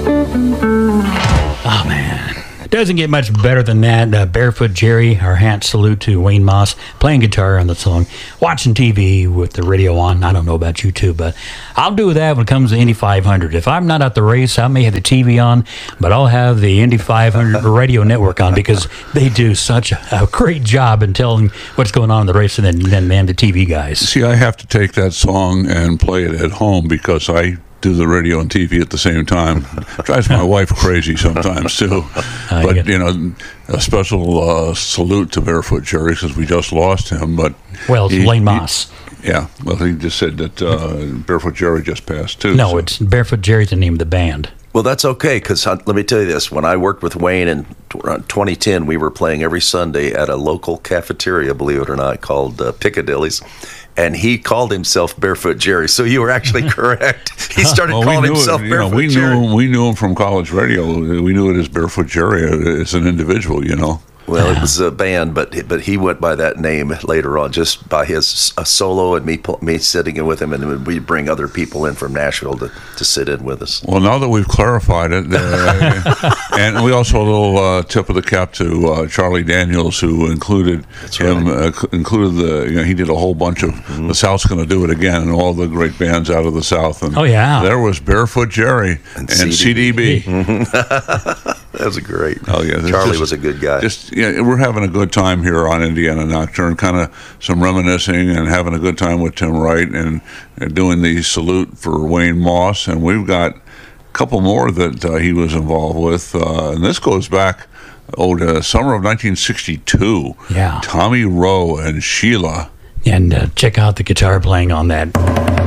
Oh, man. It doesn't get much better than that. Barefoot Jerry, our hand salute to Wayne Moss, playing guitar on the song, watching TV with the radio on. I don't know about you two, but I'll do that when it comes to Indy 500. If I'm not at the race, I may have the TV on, but I'll have the Indy 500 radio network on because they do such a great job in telling what's going on in the race and then man, the TV guys. See, I have to take that song and play it at home because I do the radio and TV at the same time. Drives my wife crazy sometimes too. But you know, a special salute to Barefoot Jerry because we just lost him. But well, it's Wayne Moss. Yeah, well, he just said that Barefoot Jerry just passed too. No, so. It's Barefoot Jerry's the name of the band. Well, that's okay, because let me tell you this. When I worked with Wayne in 2010, we were playing every Sunday at a local cafeteria, believe it or not, called Piccadilly's. And he called himself Barefoot Jerry. So you were actually correct. He started calling himself Barefoot Jerry. We knew him from college radio. We knew it as Barefoot Jerry as an individual, you know. Well, it was a band, but he went by that name later on, just by his solo and me sitting in with him, and we bring other people in from Nashville to sit in with us. Well, now that we've clarified it, and we also a little tip of the cap to Charlie Daniels, who included him, included he did a whole bunch of The South's Gonna Do It Again, and all the great bands out of the South. And there was Barefoot Jerry and CDB. That was great. Oh yeah, Charlie was a good guy. We're having a good time here on Indiana Nocturne, kind of some reminiscing and having a good time with Tim Wright and doing the salute for Wayne Moss. And we've got a couple more that he was involved with. And this goes back to summer of 1962. Yeah. Tommy Roe and Sheila. And check out the guitar playing on that.